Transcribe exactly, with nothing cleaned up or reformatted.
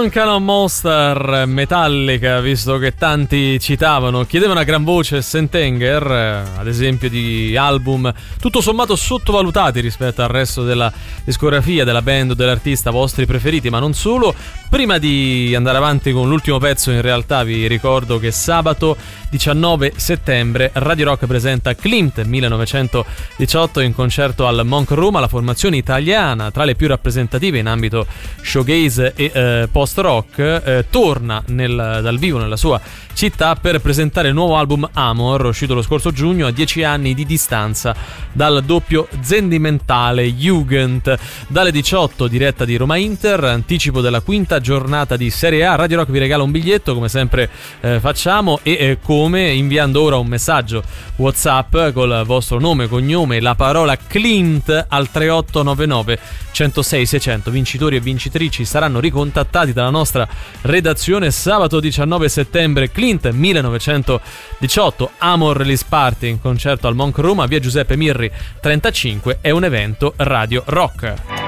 Drunk on a Monster, Metallica, visto che tanti citavano, chiedevano a gran voce Sentenger, ad esempio, di album tutto sommato sottovalutati rispetto al resto della discografia della band o dell'artista, vostri preferiti, ma non solo. Prima di andare avanti con l'ultimo pezzo, in realtà vi ricordo che sabato diciannove settembre Radio Rock presenta Klimt millenovecentodiciotto in concerto al Monk Room, la formazione italiana tra le più rappresentative in ambito showgaze e eh, post-rock, eh, torna nel, dal vivo nella sua città per presentare il nuovo album Amor, uscito lo scorso giugno, a dieci anni di distanza dal doppio sentimentale Jugend. Dalle diciotto, diretta di Roma Inter, anticipo della quinta giornata di Serie A. Radio Rock vi regala un biglietto, come sempre eh, facciamo, e eh, come inviando ora un messaggio WhatsApp col vostro nome, cognome e la parola Klimt al tre otto nove nove centosei seicento. Vincitori e vincitrici saranno ricontattati dalla nostra redazione sabato diciannove settembre. Klimt millenovecentodiciotto, Amor Release Party in concerto al Monk Room a via Giuseppe Mirri trentacinque, è un evento Radio Rock.